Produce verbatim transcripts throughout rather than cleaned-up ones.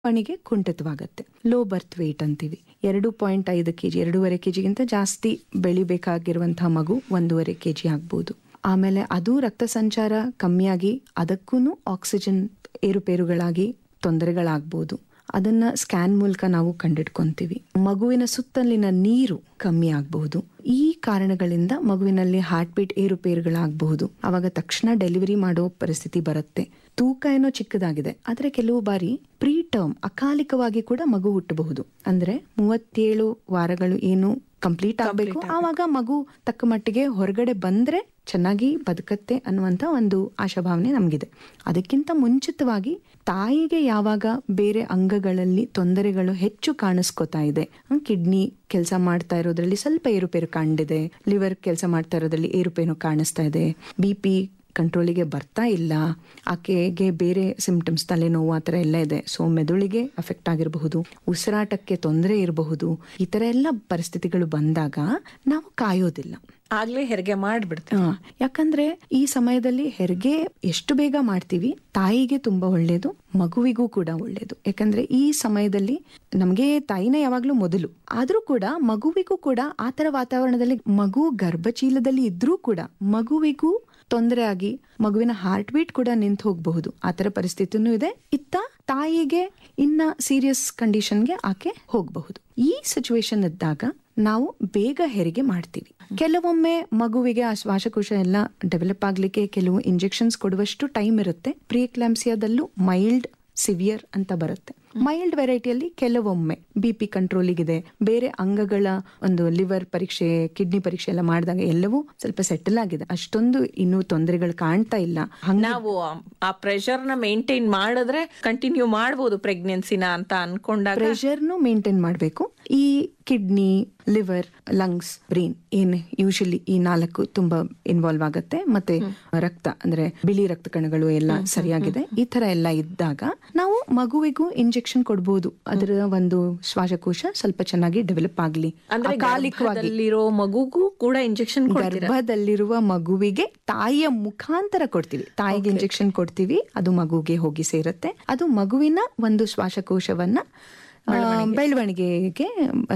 ಬೆಳವಣಿಗೆ ಕುಂಠಿತವಾಗುತ್ತೆ. ಲೋ ಬರ್ತ್ ವೇಟ್ ಅಂತೀವಿ. ಎರಡು ಪಾಯಿಂಟ್ ಐದು ಕೆಜಿ ಎರಡೂವರೆ ಕೆಜಿಗಿಂತ ಜಾಸ್ತಿ ಬೆಳಿಬೇಕಾಗಿರುವಂತಹ ಮಗು ಒಂದೂವರೆ ಕೆಜಿ ಆಗ್ಬೋದು. ಆಮೇಲೆ ಅದು ರಕ್ತ ಸಂಚಾರ ಕಮ್ಮಿಯಾಗಿ ಅದಕ್ಕೂ ಆಕ್ಸಿಜನ್ ಏರುಪೇರುಗಳಾಗಿ ತೊಂದರೆಗಳಾಗ್ಬೋದು. ಅದನ್ನ ಸ್ಕ್ಯಾನ್ ಮೂಲಕ ನಾವು ಕಂಡಿಡ್ಕೊಂತೀವಿ. ಮಗುವಿನ ಸುತ್ತಲಿನ ನೀರು ಕಮ್ಮಿ ಆಗಬಹುದು. ಈ ಕಾರಣಗಳಿಂದ ಮಗುವಿನಲ್ಲಿ ಹಾರ್ಟ್ ಬೀಟ್ ಏರುಪೇರುಗಳಾಗಬಹುದು. ಅವಾಗ ತಕ್ಷಣ ಡೆಲಿವರಿ ಮಾಡೋ ಪರಿಸ್ಥಿತಿ ಬರುತ್ತೆ. ತೂಕ ಏನೋ ಚಿಕ್ಕದಾಗಿದೆ, ಆದ್ರೆ ಕೆಲವು ಬಾರಿ ಪ್ರೀ ಟರ್ಮ್ ಅಕಾಲಿಕವಾಗಿ ಕೂಡ ಮಗು ಹುಟ್ಟಬಹುದು. ಅಂದ್ರೆ ಮೂವತ್ತೇಳು ವಾರಗಳು ಏನು ಕಂಪ್ಲೀಟ್ ಆಗಬೇಕು, ಆವಾಗ ಮಗು ತಕ್ಕ ಮಟ್ಟಿಗೆ ಹೊರಗಡೆ ಬಂದ್ರೆ ಚೆನ್ನಾಗಿ ಬದುಕತ್ತೆ ಅನ್ನುವಂತ ಒಂದು ಆಶಾಭಾವನೆ ನಮಗಿದೆ. ಅದಕ್ಕಿಂತ ಮುಂಚಿತವಾಗಿ ತಾಯಿಗೆ ಯಾವಾಗ ಬೇರೆ ಅಂಗಗಳಲ್ಲಿ ತೊಂದರೆಗಳು ಹೆಚ್ಚು ಕಾಣಿಸ್ಕೊತಾ ಇದೆ, ಕಿಡ್ನಿ ಕೆಲಸ ಮಾಡ್ತಾ ಇರೋದ್ರಲ್ಲಿ ಸ್ವಲ್ಪ ಏರುಪೇರು ಕಂಡಿದೆ, ಲಿವರ್ ಕೆಲಸ ಮಾಡ್ತಾ ಇರೋದ್ರಲ್ಲಿ ಏರುಪೇರು ಕಾಣಿಸ್ತಾ ಇದೆ, ಬಿ ಪಿ ಕಂಟ್ರೋಲಿಗೆ ಬರ್ತಾ ಇಲ್ಲ, ಆಕೆಗೆ ಬೇರೆ ಸಿಂಪ್ಟಮ್ಸ್ ತಲೆನೋವು ಆ ಥರ ಎಲ್ಲ ಇದೆ, ಸೊ ಮೆದುಳಿಗೆ ಅಫೆಕ್ಟ್ ಆಗಿರಬಹುದು, ಉಸಿರಾಟಕ್ಕೆ ತೊಂದರೆ ಇರಬಹುದು. ಈ ಥರ ಎಲ್ಲ ಪರಿಸ್ಥಿತಿಗಳು ಬಂದಾಗ ನಾವು ಕಾಯೋದಿಲ್ಲ, ಆಗ್ಲೇ ಹೆರಿಗೆ ಮಾಡ್ಬಿಡ್ತೀವಿ. ಯಾಕಂದ್ರೆ ಈ ಸಮಯದಲ್ಲಿ ಹೆರಿಗೆ ಎಷ್ಟು ಬೇಗ ಮಾಡ್ತೀವಿ ತಾಯಿಗೆ ತುಂಬಾ ಒಳ್ಳೇದು, ಮಗುವಿಗೂ ಕೂಡ ಒಳ್ಳೇದು. ಯಾಕಂದ್ರೆ ಈ ಸಮಯದಲ್ಲಿ ನಮ್ಗೆ ತಾಯಿನೇ ಯಾವಾಗ್ಲೂ ಮೊದಲು, ಆದ್ರೂ ಕೂಡ ಮಗುವಿಗೂ ಕೂಡ ಆ ತರ ವಾತಾವರಣದಲ್ಲಿ ಮಗು ಗರ್ಭಚೀಲದಲ್ಲಿ ಇದ್ರೂ ಕೂಡ ಮಗುವಿಗೂ ತೊಂದರೆ ಆಗಿ ಮಗುವಿನ ಹಾರ್ಟ್ ಬೀಟ್ ಕೂಡ ನಿಂತು ಹೋಗಬಹುದು. ಆ ತರ ಪರಿಸ್ಥಿತಿನೂ ಇದೆ. ಇತ್ತ ತಾಯಿಗೆ ಇನ್ನ ಸೀರಿಯಸ್ ಕಂಡೀಷನ್ಗೆ ಆಕೆ ಹೋಗಬಹುದು. ಈ ಸಿಚುವೇಶನ್ ಇದ್ದಾಗ ನಾವು ಬೇಗ ಹೆರಿಗೆ ಮಾಡ್ತೀವಿ. ಕೆಲವೊಮ್ಮೆ ಮಗುವಿಗೆ ಆ ಶ್ವಾಸಕೋಶ ಎಲ್ಲ ಡೆವಲಪ್ ಆಗ್ಲಿಕ್ಕೆ ಕೆಲವು ಇಂಜೆಕ್ಷನ್ಸ್ ಕೊಡುವಷ್ಟು ಟೈಮ್ ಇರುತ್ತೆ. ಪ್ರಿಎಕ್ಲಾಂಪ್ಸಿಯಾದಲ್ಲೂ ಮೈಲ್ಡ್, ಸಿವಿಯರ್ ಅಂತ ಬರುತ್ತೆ. ಮೈಲ್ಡ್ ವೆರೈಟಿಯಲ್ಲಿ ಕೆಲವೊಮ್ಮೆ ಬಿ ಪಿ ಕಂಟ್ರೋಲಿಗಿದೆ, ಬೇರೆ ಅಂಗಗಳ ಒಂದು ಲಿವರ್ ಪರೀಕ್ಷೆ, ಕಿಡ್ನಿ ಪರೀಕ್ಷೆ ಎಲ್ಲ ಮಾಡಿದಾಗ ಎಲ್ಲವೂ ಸ್ವಲ್ಪ ಸೆಟಲ್ ಆಗಿದೆ, ಅಷ್ಟೊಂದು ಇನ್ನೂ ತೊಂದರೆಗಳು ಕಾಣ್ತಾ ಇಲ್ಲ. ನಾವು ಆ ಪ್ರೆಷರ್ ನ ಮೇಂಟೈನ್ ಮಾಡಿದ್ರೆ ಕಂಟಿನ್ಯೂ ಮಾಡಬಹುದು ಪ್ರೆಗ್ನೆನ್ಸಿನ ಅಂತ ಅನ್ಕೊಂಡಾಗ ಪ್ರೆಷರ್ನು ಮೇಂಟೈನ್ ಮಾಡಬೇಕು. ಈ ಕಿಡ್ನಿ, ಲಿವರ್, ಲಂಗ್ಸ್, ಬ್ರೈನ್ ಏನ್ ಯೂಶಲಿ ಈ ನಾಲ್ಕು ತುಂಬಾ ಇನ್ವಾಲ್ವ್ ಆಗುತ್ತೆ. ಮತ್ತೆ ರಕ್ತ ಅಂದ್ರೆ ಬಿಳಿ ರಕ್ತ ಕಣಗಳು ಎಲ್ಲ ಸರಿಯಾಗಿದೆ. ಈ ತರ ಎಲ್ಲ ಇದ್ದಾಗ ನಾವು ಮಗುವಿಗೂ ಇಂಜೆಕ್ಷನ್ ಕೊಡಬಹುದು. ಅದರ ಒಂದು ಶ್ವಾಸಕೋಶ ಸ್ವಲ್ಪ ಚೆನ್ನಾಗಿ ಡೆವಲಪ್ ಆಗ್ಲಿ. ಗರ್ಭದಲ್ಲಿರೋ ಮಗುಗೂ ಕೂಡ ಇಂಜೆಕ್ಷನ್, ಗರ್ಭದಲ್ಲಿರುವ ಮಗುವಿಗೆ ತಾಯಿಯ ಮುಖಾಂತರ ಕೊಡ್ತೀವಿ. ತಾಯಿಗೆ ಇಂಜೆಕ್ಷನ್ ಕೊಡ್ತೀವಿ, ಅದು ಮಗುಗೆ ಹೋಗಿ ಸೇರುತ್ತೆ. ಅದು ಮಗುವಿನ ಒಂದು ಶ್ವಾಸಕೋಶವನ್ನ ಬೆಳವಣಿಗೆಗೆ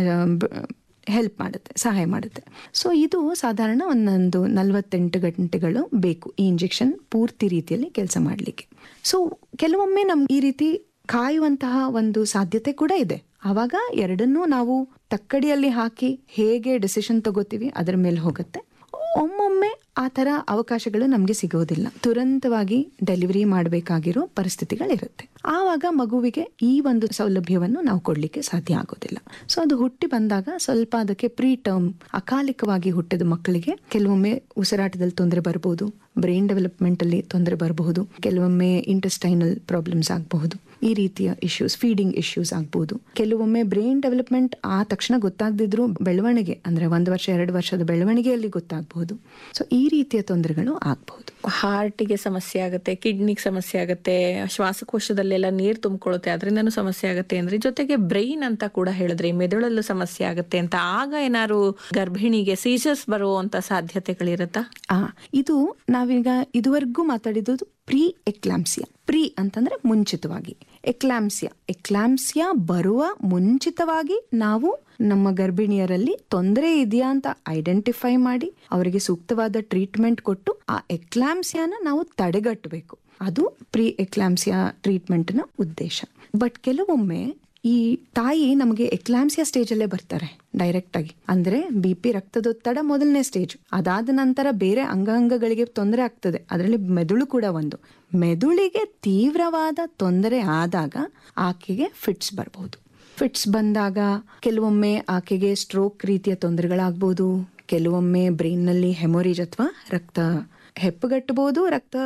ಹೆಲ್ಪ್ ಮಾಡುತ್ತೆ, ಸಹಾಯ ಮಾಡುತ್ತೆ. ಸೊ ಇದು ಸಾಧಾರಣ ಒಂದೊಂದು ನಲ್ವತ್ತೆಂಟು ಗಂಟೆಗಳು ಬೇಕು ಈ ಇಂಜೆಕ್ಷನ್ ಪೂರ್ತಿ ರೀತಿಯಲ್ಲಿ ಕೆಲಸ ಮಾಡಲಿಕ್ಕೆ. ಸೊ ಕೆಲವೊಮ್ಮೆ ನಮ್ಗೆ ಈ ರೀತಿ ಕಾಯುವಂತಹ ಒಂದು ಸಾಧ್ಯತೆ ಕೂಡ ಇದೆ. ಆವಾಗ ಎರಡನ್ನೂ ನಾವು ತಕ್ಕಡಿಯಲ್ಲಿ ಹಾಕಿ ಹೇಗೆ ಡಿಸಿಷನ್ ತಗೋತೀವಿ ಅದರ ಮೇಲೆ ಹೋಗುತ್ತೆ. ಒಮ್ಮೊಮ್ಮೆ ಆ ಥರ ಅವಕಾಶಗಳು ನಮಗೆ ಸಿಗೋದಿಲ್ಲ. ತುರಂತವಾಗಿ ಡೆಲಿವರಿ ಮಾಡಬೇಕಾಗಿರೋ ಪರಿಸ್ಥಿತಿಗಳಿರುತ್ತೆ. ಆವಾಗ ಮಗುವಿಗೆ ಈ ಒಂದು ಸೌಲಭ್ಯವನ್ನು ನಾವು ಕೊಡ್ಲಿಕ್ಕೆ ಸಾಧ್ಯ ಆಗೋದಿಲ್ಲ. ಸೊ ಅದು ಹುಟ್ಟಿ ಬಂದಾಗ ಸ್ವಲ್ಪ ಅದಕ್ಕೆ ಪ್ರೀ ಟರ್ಮ್ ಅಕಾಲಿಕವಾಗಿ ಹುಟ್ಟಿದ ಮಕ್ಕಳಿಗೆ ಕೆಲವೊಮ್ಮೆ ಉಸಿರಾಟದಲ್ಲಿ ತೊಂದರೆ ಬರಬಹುದು, ಬ್ರೈನ್ ಡೆವಲಪ್ಮೆಂಟ್ ಅಲ್ಲಿ ತೊಂದರೆ ಬರಬಹುದು, ಕೆಲವೊಮ್ಮೆ ಇಂಟೆಸ್ಟೈನಲ್ ಪ್ರಾಬ್ಲಮ್ಸ್ ಆಗಬಹುದು, ಈ ರೀತಿಯ ಇಶ್ಯೂಸ್, ಫೀಡಿಂಗ್ ಇಶ್ಯೂಸ್ ಆಗ್ಬಹುದು. ಕೆಲವೊಮ್ಮೆ ಬ್ರೈನ್ ಡೆವಲಪ್ಮೆಂಟ್ ಆ ತಕ್ಷಣ ಗೊತ್ತಾಗದಿದ್ರು ಬೆಳವಣಿಗೆ ಅಂದ್ರೆ ಒಂದು ವರ್ಷ ಎರಡು ವರ್ಷದ ಬೆಳವಣಿಗೆಯಲ್ಲಿ ಗೊತ್ತಾಗಬಹುದು. ಸೊ ಈ ರೀತಿಯ ತೊಂದರೆಗಳು ಆಗಬಹುದು. ಹಾರ್ಟಿಗೆ ಸಮಸ್ಯೆ ಆಗುತ್ತೆ, ಕಿಡ್ನಿಗೆ ಸಮಸ್ಯೆ ಆಗುತ್ತೆ, ಶ್ವಾಸಕೋಶದಲ್ಲೆಲ್ಲ ನೀರು ತುಂಬಿಕೊಳ್ಳುತ್ತೆ, ಅದರಿಂದನೂ ಸಮಸ್ಯೆ ಆಗುತ್ತೆ ಅಂದ್ರೆ, ಜೊತೆಗೆ ಬ್ರೈನ್ ಅಂತ ಕೂಡ ಹೇಳಿದ್ರೆ ಮೆದುಳಲ್ಲೂ ಸಮಸ್ಯೆ ಆಗುತ್ತೆ ಅಂತ. ಆಗ ಏನಾದ್ರು ಗರ್ಭಿಣಿಗೆ ಸೀಸರ್ಸ್ ಬರುವಂತ ಸಾಧ್ಯತೆಗಳಿರುತ್ತಾ? ಆ ಇದು ನಾವೀಗ ಇದುವರೆಗೂ ಮಾತಾಡಿದ್ದು ಪ್ರೀ ಎಕ್ಲಾಂಪ್ಸಿಯಾ. ಪ್ರೀ ಅಂತಂದ್ರೆ ಮುಂಚಿತವಾಗಿ, ಎಕ್ಲಾಂಪ್ಸಿಯಾ ಎಕ್ಲಾಂಪ್ಸಿಯಾ ಬರುವ ಮುಂಚಿತವಾಗಿ ನಾವು ನಮ್ಮ ಗರ್ಭಿಣಿಯರಲ್ಲಿ ತೊಂದರೆ ಇದೆಯಾ ಅಂತ ಐಡೆಂಟಿಫೈ ಮಾಡಿ ಅವರಿಗೆ ಸೂಕ್ತವಾದ ಟ್ರೀಟ್ಮೆಂಟ್ ಕೊಟ್ಟು ಆ ಎಕ್ಲಾಂಪ್ಸಿಯಾನ ನಾವು ತಡೆಗಟ್ಟಬೇಕು. ಅದು ಪ್ರೀ ಎಕ್ಲಾಂಪ್ಸಿಯಾ ಟ್ರೀಟ್ಮೆಂಟ್ ನ ಉದ್ದೇಶ. ಬಟ್ ಕೆಲವೊಮ್ಮೆ ಈ ತಾಯಿ ನಮಗೆ ಎಕ್ಲಾಂಪ್ಸಿಯಾ ಸ್ಟೇಜ್ ಅಲ್ಲೇ ಬರ್ತಾರೆ ಡೈರೆಕ್ಟ್ ಆಗಿ. ಅಂದ್ರೆ ಬಿ ಪಿ ರಕ್ತದೊತ್ತಡ ಮೊದಲನೇ ಸ್ಟೇಜ್, ಅದಾದ ನಂತರ ಬೇರೆ ಅಂಗಾಂಗಗಳಿಗೆ ತೊಂದರೆ ಆಗ್ತದೆ, ಅದರಲ್ಲಿ ಮೆದುಳು ಕೂಡ ಒಂದು. ಮೆದುಳಿಗೆ ತೀವ್ರವಾದ ತೊಂದರೆ ಆದಾಗ ಆಕೆಗೆ ಫಿಟ್ಸ್ ಬರಬಹುದು. ಫಿಟ್ಸ್ ಬಂದಾಗ ಕೆಲವೊಮ್ಮೆ ಆಕೆಗೆ ಸ್ಟ್ರೋಕ್ ರೀತಿಯ ತೊಂದರೆಗಳಾಗಬಹುದು, ಕೆಲವೊಮ್ಮೆ ಬ್ರೈನ್ ನಲ್ಲಿ ಹೆಮೊರೇಜ್ ಅಥವಾ ರಕ್ತ ಹೆಪ್ಪುಗಟ್ಟಬಹುದು, ರಕ್ತ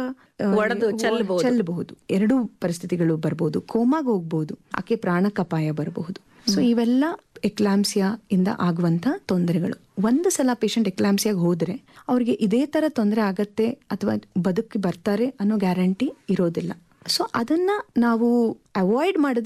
ಚೆಲ್ಲಬಹುದು, ಎರಡೂ ಪರಿಸ್ಥಿತಿಗಳು ಬರಬಹುದು, ಕೋಮಾಗ ಹೋಗ್ಬಹುದು, ಆಕೆ ಪ್ರಾಣಕ್ಕಪಾಯ ಬರಬಹುದು. ಸೊ ಇವೆಲ್ಲ ಎಕ್ಲಾಂಪ್ಸಿಯಾ ಇಂದ ಆಗುವಂತ ತೊಂದರೆಗಳು. ಒಂದು ಸಲ ಪೇಷಂಟ್ ಎಕ್ಲಾಂಪ್ಸಿಯಾಗ ಹೋದ್ರೆ ಅವ್ರಿಗೆ ಇದೇ ತರ ತೊಂದರೆ ಆಗತ್ತೆ ಅಥವಾ ಬದುಕಿ ಬರ್ತಾರೆ ಅನ್ನೋ ಗ್ಯಾರಂಟಿ ಇರೋದಿಲ್ಲ. ಸೊ ಅದನ್ನ ನಾವು ಅವಾಯ್ಡ್ ಮಾಡಿದ್ರೆ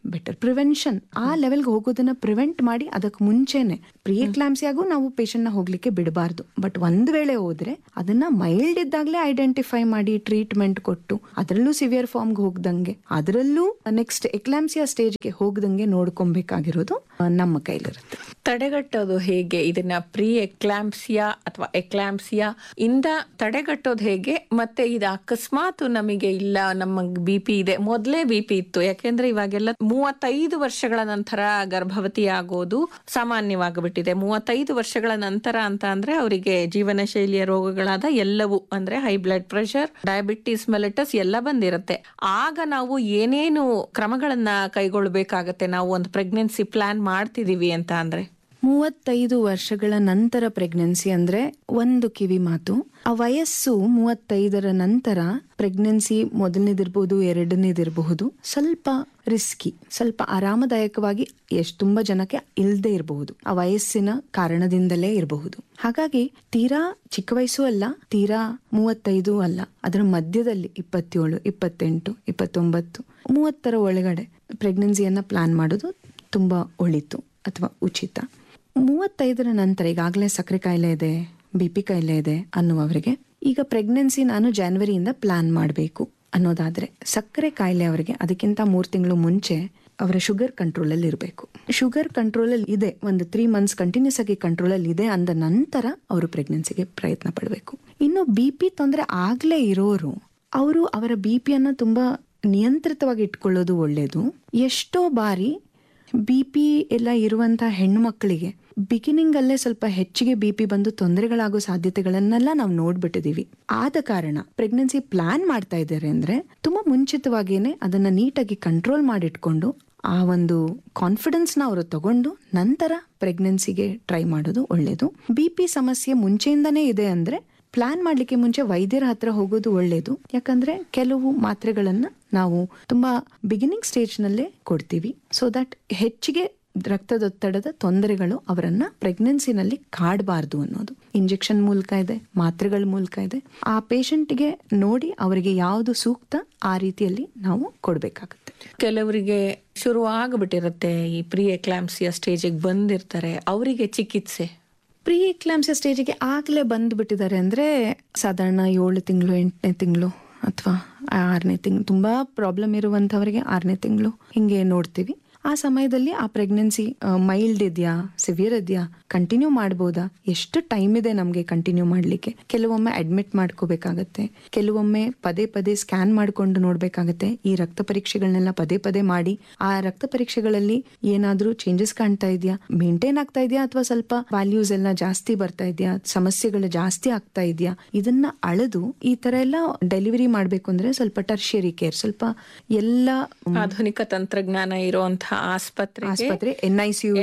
ಬೆಟರ್. ಪ್ರಿವೆನ್ಷನ್ ಆ ಲೆವೆಲ್ಗೆ ಹೋಗೋದನ್ನ ಪ್ರಿವೆಂಟ್ ಮಾಡಿ ಅದಕ್ಕೆ ಮುಂಚೆನೆ ಪ್ರೀ ಎಕ್ಲಾಂಪ್ಸಿಯಾಗೂ ನಾವು ಪೇಷಂಟ್ ನ ಹೋಗ್ಲಿಕ್ಕೆ ಬಿಡಬಾರ್ದು. ಬಟ್ ಒಂದ್ ವೇಳೆ ಹೋದ್ರೆ ಅದನ್ನ ಮೈಲ್ಡ್ ಇದ್ದಾಗಲೇ ಐಡೆಂಟಿಫೈ ಮಾಡಿ ಟ್ರೀಟ್ಮೆಂಟ್ ಕೊಟ್ಟು ಅದರಲ್ಲೂ ಸಿವಿಯರ್ ಫಾರ್ಮ್ಗೆ ಹೋಗ್ದಂಗೆ ಅದರಲ್ಲೂ ನೆಕ್ಸ್ಟ್ ಎಕ್ಲಾಂಪ್ಸಿಯಾ ಸ್ಟೇಜ್ಗೆ ಹೋಗ್ದಂಗೆ ನೋಡ್ಕೊಬೇಕಾಗಿರೋದು ನಮ್ಮ ಕೈಲಿರುತ್ತೆ. ತಡೆಗಟ್ಟೋದು ಹೇಗೆ ಇದನ್ನ? ಪ್ರೀ ಎಕ್ಲಾಂಪ್ಸಿಯಾ ಅಥವಾ ಎಕ್ಲಾಂಪ್ಸಿಯಾ ಇಂದ ತಡೆಗಟ್ಟೋದು ಹೇಗೆ? ಮತ್ತೆ ಇದು ಅಕಸ್ಮಾತ್ ನಮಗೆ ಇಲ್ಲ ನಮ್ಮ ಬಿ ಪಿ ಇದೆ, ಮೊದಲೇ ಬಿ ಪಿ ಇತ್ತು, ಯಾಕೆಂದ್ರೆ ಇವಾಗೆಲ್ಲ ಮೂವತ್ತೈದು ವರ್ಷಗಳ ನಂತರ ಗರ್ಭವತಿ ಆಗೋದು ಸಾಮಾನ್ಯವಾಗಿಬಿಟ್ಟಿದೆ. ಮೂವತ್ತೈದು ವರ್ಷಗಳ ನಂತರ ಅಂತ ಅಂದ್ರೆ ಅವರಿಗೆ ಜೀವನ ಶೈಲಿಯ ರೋಗಗಳಾದ ಎಲ್ಲವೂ ಅಂದ್ರೆ high blood pressure, diabetes mellitus ಎಲ್ಲ ಬಂದಿರುತ್ತೆ. ಆಗ ನಾವು ಏನೇನು ಕ್ರಮಗಳನ್ನ ಕೈಗೊಳ್ಳಬೇಕಾಗತ್ತೆ ನಾವು ಒಂದು ಪ್ರೆಗ್ನೆನ್ಸಿ ಪ್ಲಾನ್ ಮಾಡ್ತಿದೀವಿ ಅಂತ ಅಂದ್ರೆ? ಮೂವತ್ತೈದು ವರ್ಷಗಳ ನಂತರ ಪ್ರೆಗ್ನೆನ್ಸಿ ಅಂದ್ರೆ ಒಂದು ಕಿವಿ ಮಾತು, ಆ ವಯಸ್ಸು ಮೂವತ್ತೈದರ ನಂತರ ಪ್ರೆಗ್ನೆನ್ಸಿ ಮೊದಲನೇದಿರ್ಬಹುದು ಎರಡನೇದಿರಬಹುದು ಸ್ವಲ್ಪ ರಿಸ್ಕಿ, ಸ್ವಲ್ಪ ಆರಾಮದಾಯಕವಾಗಿ ಎಷ್ಟು ತುಂಬಾ ಜನಕ್ಕೆ ಇಲ್ದೇ ಇರಬಹುದು, ಆ ವಯಸ್ಸಿನ ಕಾರಣದಿಂದಲೇ ಇರಬಹುದು. ಹಾಗಾಗಿ ತೀರಾ ಚಿಕ್ಕ ವಯಸ್ಸು ಅಲ್ಲ, ತೀರಾ ಮೂವತ್ತೈದು ಅಲ್ಲ, ಅದರ ಮಧ್ಯದಲ್ಲಿ ಇಪ್ಪತ್ತೇಳು ಇಪ್ಪತ್ತೆಂಟು ಇಪ್ಪತ್ತೊಂಬತ್ತು ಮೂವತ್ತರ ಒಳಗಡೆ ಪ್ರೆಗ್ನೆನ್ಸಿಯನ್ನ ಪ್ಲಾನ್ ಮಾಡೋದು ತುಂಬಾ ಒಳಿತು ಅಥವಾ ಉಚಿತ. ಮೂವತ್ತೈದರ ನಂತರ ಈಗಾಗಲೇ ಸಕ್ಕರೆ ಕಾಯಿಲೆ ಇದೆ, ಬಿ ಪಿ ಕಾಯಿಲೆ ಇದೆ ಅನ್ನುವವರಿಗೆ ಈಗ ಪ್ರೆಗ್ನೆನ್ಸಿ ನಾನು ಜಾನ್ವರಿಯಿಂದ ಪ್ಲಾನ್ ಮಾಡಬೇಕು ಅನ್ನೋದಾದ್ರೆ ಸಕ್ಕರೆ ಕಾಯಿಲೆ ಅವರಿಗೆ ಅದಕ್ಕಿಂತ ಮೂರು ತಿಂಗಳು ಮುಂಚೆ ಅವರ ಶುಗರ್ ಕಂಟ್ರೋಲ್ ಅಲ್ಲಿ ಇರಬೇಕು. ಶುಗರ್ ಕಂಟ್ರೋಲ್ ಅಲ್ಲಿ ಇದೆ, ಒಂದು ತ್ರೀ ಮಂತ್ಸ್ ಕಂಟಿನ್ಯೂಸ್ ಆಗಿ ಕಂಟ್ರೋಲ್ ಅಲ್ಲಿ ಇದೆ ಅಂದ ನಂತರ ಅವರು ಪ್ರೆಗ್ನೆನ್ಸಿಗೆ ಪ್ರಯತ್ನ ಪಡಬೇಕು. ಇನ್ನು ಬಿ ಪಿ ತೊಂದರೆ ಆಗ್ಲೇ ಇರೋರು ಅವರು ಅವರ ಬಿ ಪಿಯನ್ನ ತುಂಬಾ ನಿಯಂತ್ರಿತವಾಗಿ ಇಟ್ಕೊಳ್ಳೋದು ಒಳ್ಳೇದು. ಎಷ್ಟೋ ಬಾರಿ ಬಿ ಪಿ ಎಲ್ಲ ಇರುವಂತಹ ಹೆಣ್ಣು ಮಕ್ಕಳಿಗೆ ಬಿಗಿನಿಂಗ್ ಅಲ್ಲೇ ಸ್ವಲ್ಪ ಹೆಚ್ಚಿಗೆ ಬಿ ಪಿ ಬಂದು ತೊಂದರೆಗಳಾಗೋ ಸಾಧ್ಯತೆಗಳನ್ನೆಲ್ಲ ನಾವು ನೋಡ್ಬಿಟ್ಟಿದೀವಿ. ಆದ ಕಾರಣ ಪ್ರೆಗ್ನೆನ್ಸಿ ಪ್ಲಾನ್ ಮಾಡ್ತಾ ಇದ್ದಾರೆ ಅಂದ್ರೆ ತುಂಬಾ ಮುಂಚಿತವಾಗಿಯೇ ಅದನ್ನ ನೀಟಾಗಿ ಕಂಟ್ರೋಲ್ ಮಾಡಿಟ್ಕೊಂಡು ಆ ಒಂದು ಕಾನ್ಫಿಡೆನ್ಸ್ ನ ಅವರು ತಗೊಂಡು ನಂತರ ಪ್ರೆಗ್ನೆನ್ಸಿಗೆ ಟ್ರೈ ಮಾಡೋದು ಒಳ್ಳೇದು. ಬಿ ಪಿ ಸಮಸ್ಯೆ ಮುಂಚೆಯಿಂದನೇ ಇದೆ ಅಂದ್ರೆ ಪ್ಲಾನ್ ಮಾಡ್ಲಿಕ್ಕೆ ಮುಂಚೆ ವೈದ್ಯರ ಹತ್ರ ಹೋಗೋದು ಒಳ್ಳೇದು. ಯಾಕಂದ್ರೆ ಕೆಲವು ಮಾತ್ರೆಗಳನ್ನ ನಾವು ತುಂಬಾ ಬಿಗಿನಿಂಗ್ ಸ್ಟೇಜ್ ನಲ್ಲೇ ಕೊಡ್ತೀವಿ, ಸೊ ದಟ್ ಹೆಚ್ಚಿಗೆ ರಕ್ತದೊತ್ತಡದ ತೊಂದರೆಗಳು ಅವರನ್ನ ಪ್ರೆಗ್ನೆನ್ಸಿನಲ್ಲಿ ಕಾಡಬಾರ್ದು ಅನ್ನೋದು. ಇಂಜೆಕ್ಷನ್ ಮೂಲಕ ಇದೆ, ಮಾತ್ರೆಗಳ ಮೂಲಕ ಇದೆ. ಆ ಪೇಷಂಟ್ಗೆ ನೋಡಿ ಅವರಿಗೆ ಯಾವುದು ಸೂಕ್ತ ಆ ರೀತಿಯಲ್ಲಿ ನಾವು ಕೊಡ್ಬೇಕಾಗತ್ತೆ. ಕೆಲವರಿಗೆ ಶುರು ಆಗ್ಬಿಟ್ಟಿರುತ್ತೆ, ಈ ಪ್ರೀ ಎಕ್ಲಾಂಪ್ಸಿಯಾ ಸ್ಟೇಜಿಗೆ ಬಂದಿರ್ತಾರೆ, ಅವರಿಗೆ ಚಿಕಿತ್ಸೆ ಪ್ರೀ ಎಕ್ಲಾಂಪ್ಸಿಯಾ ಸ್ಟೇಜಿಗೆ ಆಗ್ಲೇ ಬಂದ್ಬಿಟ್ಟಿದ್ದಾರೆ ಅಂದ್ರೆ ಸಾಧಾರಣ ಏಳು ತಿಂಗಳು ಎಂಟನೇ ತಿಂಗಳು ಅಥವಾ ಆರನೇ ತಿಂಗಳು ತುಂಬಾ ಪ್ರಾಬ್ಲಮ್ ಇರುವಂತವರಿಗೆ ಆರನೇ ತಿಂಗಳು ಹಿಂಗೆ ನೋಡ್ತೀವಿ. ಆ ಸಮಯದಲ್ಲಿ ಆ ಪ್ರೆಗ್ನೆನ್ಸಿ ಮೈಲ್ಡ್ ಇದೆಯಾ ಸಿವಿಯರ್ ಇದೆಯಾ ಕಂಟಿನ್ಯೂ ಮಾಡ್ಬೋದಾ, ಎಷ್ಟು ಟೈಮ್ ಇದೆ ನಮ್ಗೆ ಕಂಟಿನ್ಯೂ ಮಾಡ್ಲಿಕ್ಕೆ, ಕೆಲವೊಮ್ಮೆ ಅಡ್ಮಿಟ್ ಮಾಡ್ಕೋಬೇಕಾಗತ್ತೆ, ಕೆಲವೊಮ್ಮೆ ಪದೇ ಪದೇ ಸ್ಕ್ಯಾನ್ ಮಾಡ್ಕೊಂಡು ನೋಡ್ಬೇಕಾಗತ್ತೆ. ಈ ರಕ್ತ ಪರೀಕ್ಷೆಗಳನ್ನೆಲ್ಲ ಪದೇ ಪದೇ ಮಾಡಿ ಆ ರಕ್ತ ಪರೀಕ್ಷೆಗಳಲ್ಲಿ ಏನಾದ್ರೂ ಚೇಂಜಸ್ ಕಾಣ್ತಾ ಇದೆಯಾ, ಮೇಂಟೈನ್ ಆಗ್ತಾ ಇದೆಯಾ ಅಥವಾ ಸ್ವಲ್ಪ ವ್ಯಾಲ್ಯೂಸ್ ಎಲ್ಲ ಜಾಸ್ತಿ ಬರ್ತಾ ಇದೆಯಾ, ಸಮಸ್ಯೆಗಳು ಜಾಸ್ತಿ ಆಗ್ತಾ ಇದೆಯಾ, ಇದನ್ನ ಅಳೆದು ಈ ತರ ಎಲ್ಲ ಡೆಲಿವರಿ ಮಾಡ್ಬೇಕು ಅಂದ್ರೆ ಸ್ವಲ್ಪ ಟರ್ಷಿಯರಿ ಕೇರ್, ಸ್ವಲ್ಪ ಎಲ್ಲ ಆಧುನಿಕ ತಂತ್ರಜ್ಞಾನ ಇರುವಂತಹ ಆಸ್ಪತ್ರೆ ಆಸ್ಪತ್ರೆ ಎನ್ ಐ ಸಿ ಯು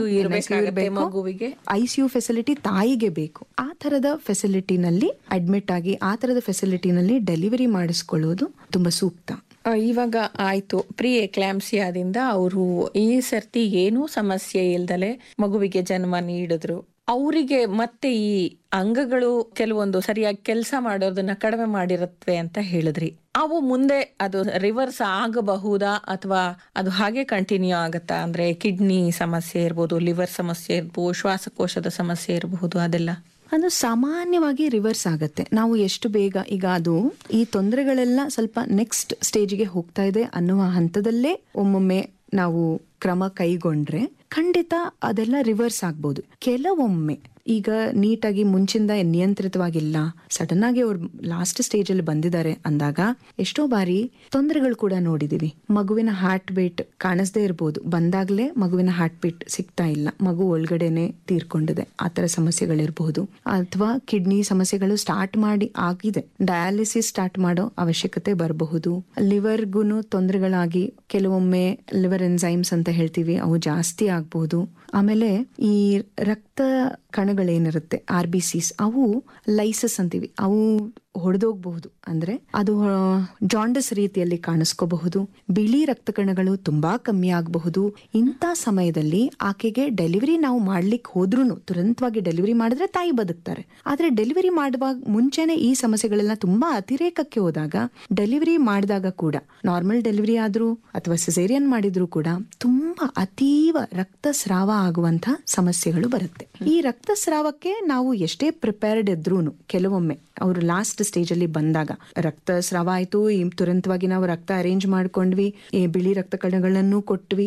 ಮಗುವಿಗೆ ಐ ಸಿ ಯು ಫೆಸಿಲಿಟಿ ತಾಯಿಗೆ ಬೇಕು. ಆ ತರದ ಫೆಸಿಲಿಟಿನಲ್ಲಿ ಅಡ್ಮಿಟ್ ಆಗಿ ಆ ತರದ ಫೆಸಿಲಿಟಿನಲ್ಲಿ ಡೆಲಿವರಿ ಮಾಡಿಸ್ಕೊಳ್ಳೋದು ತುಂಬಾ ಸೂಕ್ತ. ಇವಾಗ ಆಯ್ತು ಪ್ರೀ ಎಕ್ಲಾಂಪ್ಸಿಯಾದಿಂದ ಅವರು ಈ ಸರ್ತಿ ಏನೂ ಸಮಸ್ಯೆ ಇಲ್ದಲೆ ಮಗುವಿಗೆ ಜನ್ಮ ನೀಡಿದ್ರು, ಅವರಿಗೆ ಮತ್ತೆ ಈ ಅಂಗಗಳು ಕೆಲವೊಂದು ಸರಿಯಾಗಿ ಕೆಲಸ ಮಾಡೋದನ್ನ ಕಡಿಮೆ ಮಾಡಿರತ್ವೆ ಅಂತ ಹೇಳಿದ್ರಿ. ಅವು ಮುಂದೆ ಅದು ರಿವರ್ಸ್ ಆಗಬಹುದಾ ಅಥವಾ ಅದು ಹಾಗೆ ಕಂಟಿನ್ಯೂ ಆಗತ್ತಾ? ಅಂದ್ರೆ ಕಿಡ್ನಿ ಸಮಸ್ಯೆ ಇರ್ಬೋದು, ಲಿವರ್ ಸಮಸ್ಯೆ ಇರ್ಬೋದು, ಶ್ವಾಸಕೋಶದ ಸಮಸ್ಯೆ ಇರಬಹುದು, ಅದೆಲ್ಲ ಅದು ಸಾಮಾನ್ಯವಾಗಿ ರಿವರ್ಸ್ ಆಗತ್ತೆ. ನಾವು ಎಷ್ಟು ಬೇಗ ಈಗ ಅದು ಈ ತೊಂದರೆಗಳೆಲ್ಲ ಸ್ವಲ್ಪ ನೆಕ್ಸ್ಟ್ ಸ್ಟೇಜ್ಗೆ ಹೋಗ್ತಾ ಇದೆ ಅನ್ನುವ ಹಂತದಲ್ಲೇ ಒಮ್ಮೊಮ್ಮೆ ನಾವು ಕ್ರಮ ಕೈಗೊಂಡ್ರೆ ಖಂಡಿತ ಅದೆಲ್ಲ ರಿವರ್ಸ್ ಆಗ್ಬೋದು. ಕೆಲವೊಮ್ಮೆ ಈಗ ನೀಟಾಗಿ ಮುಂಚಿಂದ ನಿಯಂತ್ರಿತವಾಗಿಲ್ಲ, ಸಡನ್ ಆಗಿ ಅವ್ರು ಲಾಸ್ಟ್ ಸ್ಟೇಜ್ ಅಲ್ಲಿ ಬಂದಿದ್ದಾರೆ ಅಂದಾಗ ಎಷ್ಟೋ ಬಾರಿ ತೊಂದರೆಗಳು ಕೂಡ ನೋಡಿದೀವಿ. ಮಗುವಿನ ಹಾರ್ಟ್ ಬೀಟ್ ಕಾಣಿಸದೇ ಇರ್ಬೋದು, ಬಂದಾಗ್ಲೇ ಮಗುವಿನ ಹಾರ್ಟ್ ಬೀಟ್ ಸಿಗ್ತಾ ಇಲ್ಲ, ಮಗು ಒಳಗಡೆನೆ ತೀರ್ಕೊಂಡಿದೆ, ಆತರ ಸಮಸ್ಯೆಗಳಿರಬಹುದು. ಅಥವಾ ಕಿಡ್ನಿ ಸಮಸ್ಯೆಗಳು ಸ್ಟಾರ್ಟ್ ಮಾಡಿ ಆಗಿದೆ, ಡಯಾಲಿಸಿಸ್ ಸ್ಟಾರ್ಟ್ ಮಾಡೋ ಅವಶ್ಯಕತೆ ಬರಬಹುದು. ಲಿವರ್ಗುನು ತೊಂದರೆಗಳಾಗಿ ಕೆಲವೊಮ್ಮೆ ಲಿವರ್ ಎನ್ಸೈಮ್ಸ್ ಅಂತ ಹೇಳ್ತೀವಿ ಅವು ಜಾಸ್ತಿ ಆಗ್ಬಹುದು. ಆಮೇಲೆ ಈ ರಕ್ತ ಕಣಗಳೇನಿರುತ್ತೆ ಆರ್ ಬಿ ಸಿಸ್, ಅವು ಲೈಸಸ್ ಅಂತೀವಿ, ಅವು ಹೊಡೆದೋಗ್ಬಹುದು. ಅಂದ್ರೆ ಅದು ಜಾಂಡಸ್ ರೀತಿಯಲ್ಲಿ ಕಾಣಿಸ್ಕೋಬಹುದು. ಬಿಳಿ ರಕ್ತ ಕಣಗಳು ತುಂಬಾ ಕಮ್ಮಿ ಆಗಬಹುದು. ಇಂಥ ಸಮಯದಲ್ಲಿ ಆಕೆಗೆ ಡೆಲಿವರಿ ನಾವು ಮಾಡ್ಲಿಕ್ಕೆ ಹೋದ್ರೂ, ತುರಂತವಾಗಿ ಡೆಲಿವರಿ ಮಾಡಿದ್ರೆ ತಾಯಿ ಬದುಕ್ತಾರೆ. ಆದ್ರೆ ಡೆಲಿವರಿ ಮಾಡುವಾಗ ಮುಂಚೆನೆ ಈ ಸಮಸ್ಯೆಗಳೆಲ್ಲ ತುಂಬಾ ಅತಿರೇಕಕ್ಕೆ ಹೋದಾಗ, ಡೆಲಿವರಿ ಮಾಡಿದಾಗ ಕೂಡ, ನಾರ್ಮಲ್ ಡೆಲಿವರಿ ಆದ್ರೂ ಅಥವಾ ಸಿಸೇರಿಯನ್ ಮಾಡಿದ್ರು ಕೂಡ ತುಂಬಾ ಅತೀವ ರಕ್ತಸ್ರಾವ ಆಗುವಂತ ಸಮಸ್ಯೆಗಳು ಬರುತ್ತೆ. ಈ ರಕ್ತಸ್ರಾವಕ್ಕೆ ನಾವು ಎಷ್ಟೇ ಪ್ರಿಪೇರ್ಡ್ ಇದ್ರೂನು ಕೆಲವೊಮ್ಮೆ ಅವರು ಲಾಸ್ಟ್ ಸ್ಟೇಜ್ ಅಲ್ಲಿ ಬಂದಾಗ, ರಕ್ತಸ್ರಾವ ಆಯ್ತು, ತುರಂತವಾಗಿ ನಾವು ರಕ್ತ ಅರೇಂಜ್ ಮಾಡ್ಕೊಂಡ್ವಿ, ಬಿಳಿ ರಕ್ತ ಕಣಗಳನ್ನು ಕೊಟ್ವಿ,